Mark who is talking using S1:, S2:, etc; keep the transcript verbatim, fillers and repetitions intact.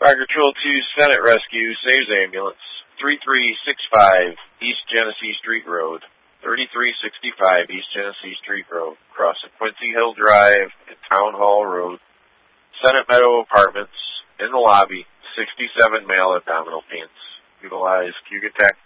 S1: Fire Control two, Senate Rescue, saves ambulance, thirty-three sixty-five East Genesee Street Road, thirty-three sixty-five East Genesee Street Road, across the Quincy Hill Drive and Town Hall Road, Senate Meadow Apartments, in the lobby, sixty-seven male abdominal pains. Utilize Q G Tech